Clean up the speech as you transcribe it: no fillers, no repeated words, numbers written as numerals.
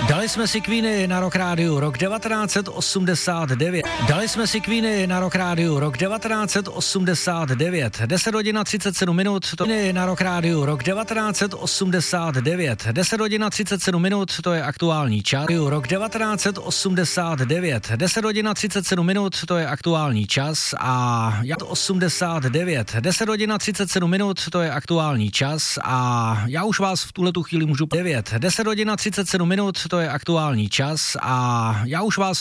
Dali jsme si Queeny na Rock Rádiu rok 1989. Dali jsme si Queeny na Rock Rádiu rok 1989. 10 hodin a 37 minut. To je na Rock Rádiu rok 1989. 10 hodin a 37 minut, to je aktuální čas. Rok 1989. 10 hodin a 37 minut, to je aktuální čas. A 89. 10 hodin a 37 minut, to je aktuální čas. A já už vás v tuhletu chvíli můžu 9. 10 hodin a 37 minut, to je aktuální čas. A já už vás